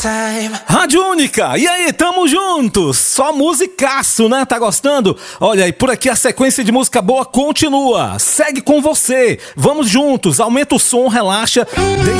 Rádio Única, e aí, tamo juntos? Só musicaço, né? Tá gostando? Olha, e por aqui a sequência de música boa continua. Segue com você. Vamos juntos, aumenta o som, relaxa, deixa